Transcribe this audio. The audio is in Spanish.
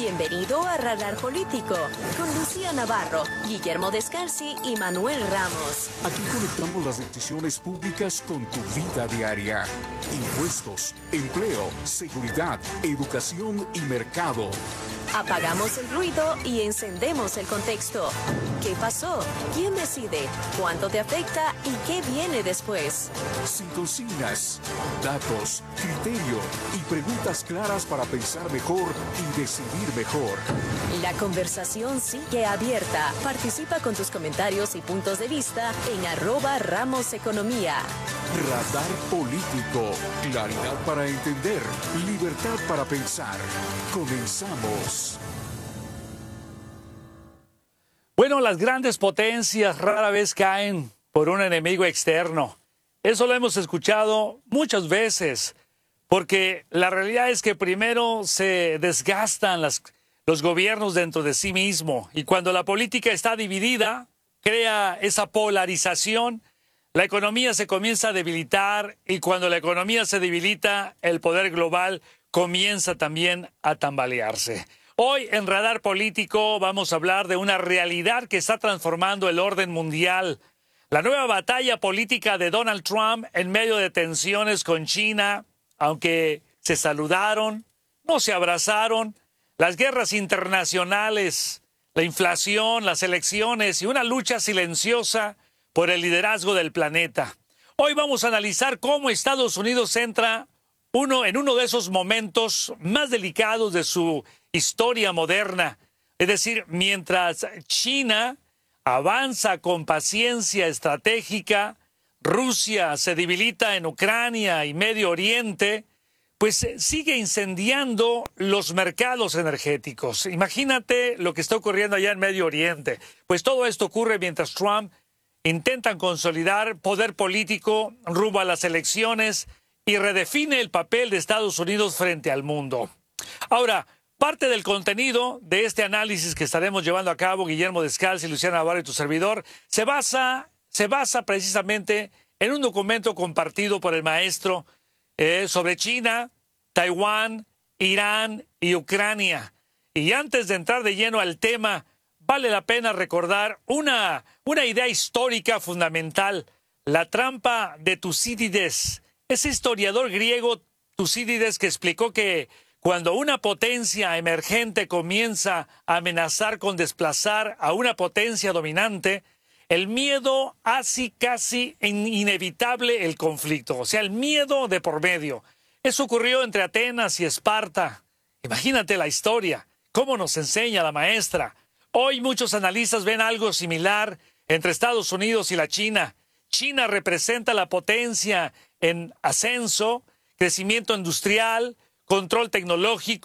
Bienvenido a Radar Político, con Lucía Navarro, Guillermo Descalzi y Manuel Ramos. Aquí conectamos las decisiones públicas con tu vida diaria. Impuestos, empleo, seguridad, educación y mercado. Apagamos el ruido y encendemos el contexto. ¿Qué pasó? ¿Quién decide? ¿Cuánto te afecta? ¿Y qué viene después? Sin consignas, datos, criterio y preguntas claras para pensar mejor y decidir mejor. La conversación sigue abierta. Participa con tus comentarios y puntos de vista en @RamosEconomía. Radar Político. Claridad para entender. Libertad para pensar. Comenzamos. Bueno, las grandes potencias rara vez caen por un enemigo externo. Eso lo hemos escuchado muchas veces, porque la realidad es que primero se desgastan los gobiernos dentro de sí mismo, y cuando la política está dividida, crea esa polarización, la economía se comienza a debilitar, y cuando la economía se debilita, el poder global comienza también a tambalearse. Hoy en Radar Político vamos a hablar de una realidad que está transformando el orden mundial. La nueva batalla política de Donald Trump en medio de tensiones con China, aunque se saludaron, no se abrazaron, las guerras internacionales, la inflación, las elecciones y una lucha silenciosa por el liderazgo del planeta. Hoy vamos a analizar cómo Estados Unidos entra en uno de esos momentos más delicados de su historia moderna. Es decir, mientras China avanza con paciencia estratégica, Rusia se debilita en Ucrania y Medio Oriente, pues sigue incendiando los mercados energéticos. Imagínate lo que está ocurriendo allá en Medio Oriente. Pues todo esto ocurre mientras Trump intenta consolidar poder político rumbo a las elecciones y redefine el papel de Estados Unidos frente al mundo. Ahora, parte del contenido de este análisis que estaremos llevando a cabo, Guillermo Descalzi, Luciana Navarro y tu servidor, se basa precisamente en un documento compartido por el maestro sobre China, Taiwán, Irán y Ucrania. Y antes de entrar de lleno al tema, vale la pena recordar una idea histórica fundamental, la trampa de Tucídides. Ese historiador griego Tucídides que explicó que cuando una potencia emergente comienza a amenazar con desplazar a una potencia dominante, el miedo hace casi inevitable el conflicto, o sea, el miedo de por medio. Eso ocurrió entre Atenas y Esparta. Imagínate la historia, cómo nos enseña la maestra. Hoy muchos analistas ven algo similar entre Estados Unidos y la China. China representa la potencia en ascenso, crecimiento industrial, control tecnológico,